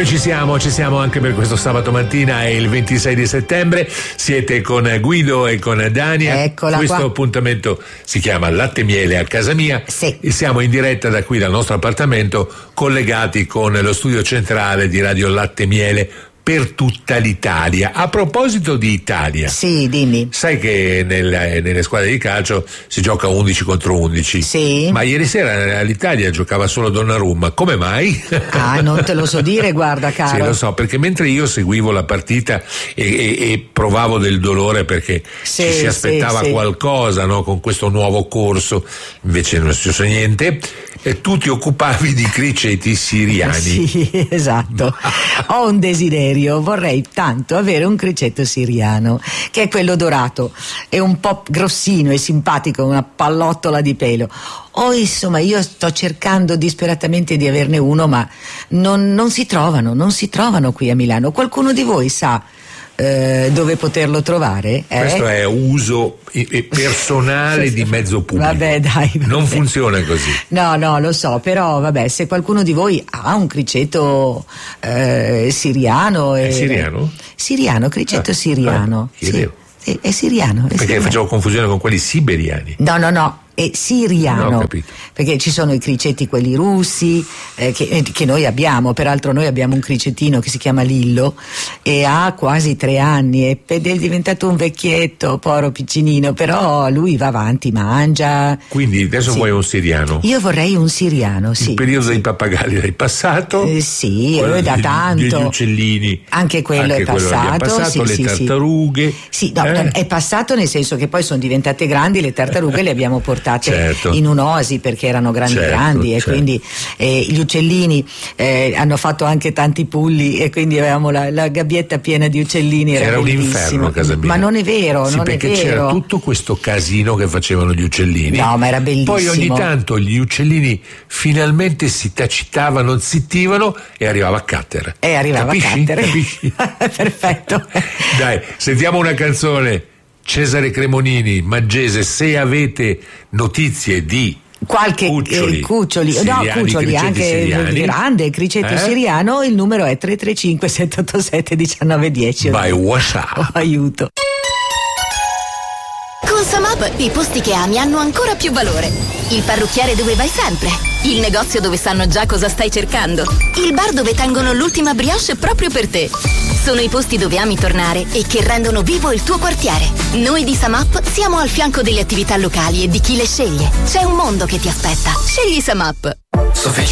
noi ci siamo anche per questo sabato mattina, è il 26 di settembre, siete con Guido e con Dania. Eccola questo qua. Appuntamento si chiama Latte Miele a casa mia. Sì. E siamo in diretta da qui dal nostro appartamento, collegati con lo studio centrale di Radio Latte Miele per tutta l'Italia. A proposito di Italia, Sì, dimmi. sai che nelle squadre di calcio si gioca 11 contro 11? Sì. Ma ieri sera l'Italia giocava solo Donnarumma. Come mai? Ah, non te lo so dire, guarda, caro. Sì, lo so, perché mentre io seguivo la partita e provavo del dolore perché Sì, ci si aspettava sì. qualcosa, no, con questo nuovo corso, invece non è successo niente, e tu ti occupavi di criceti siriani. Sì, esatto. Ho un desiderio, vorrei tanto avere un criceto siriano, che è quello dorato, è un po' grossino e simpatico, una pallottola di pelo. Insomma, io sto cercando disperatamente di averne uno, ma non si trovano qui a Milano. Qualcuno di voi sa dove poterlo trovare? Questo è uso personale di mezzo pubblico. Vabbè, dai. Non funziona così. No, lo so, però vabbè, se qualcuno di voi ha un criceto siriano. È siriano? Siriano, criceto siriano. Chiedevo. Sì, è siriano. Perché facevo confusione con quelli siberiani. No, è siriano. No, ho capito. Perché ci sono i criceti quelli russi che noi abbiamo, peraltro noi abbiamo un cricetino che si chiama Lillo e ha quasi 3 anni ed è diventato un vecchietto, povero piccinino, però lui va avanti, mangia. Quindi adesso Sì. vuoi un siriano? Io vorrei un siriano, sì. Il periodo dei pappagalli l'hai passato? Sì, Quello da tanto. Degli uccellini. Anche quello è l'abbiamo passato. Sì, le sì, tartarughe. Sì, no, è passato nel senso che poi sono diventate grandi, le tartarughe le abbiamo portate Certo. in un'oasi perché erano grandi e certo. quindi gli uccellini hanno fatto anche tanti pulli e quindi avevamo la gabbietta piena di uccellini. Era un bellissimo. inferno a casa mia. Ma non è vero, Sì, non è perché vero. c'era tutto questo casino che facevano gli uccellini. No, ma era bellissimo. Poi ogni tanto gli uccellini finalmente si tacitavano, zittivano e arrivava a Catter. Capisci? Capisci? Perfetto. Dai, sentiamo una canzone. Cesare Cremonini, Maggese, se avete notizie di Qualche cuccioli siriani, cuccioli anche siriani. Grande criceto siriano, il numero è 335 787 1910. By WhatsApp. Aiuto. Con Samap i posti che ami hanno ancora più valore. Il parrucchiere dove vai sempre. Il negozio dove sanno già cosa stai cercando. Il bar dove tengono l'ultima brioche proprio per te. Sono i posti dove ami tornare e che rendono vivo il tuo quartiere. Noi di Samap siamo al fianco delle attività locali e di chi le sceglie. C'è un mondo che ti aspetta. Scegli Samap. Sofficina.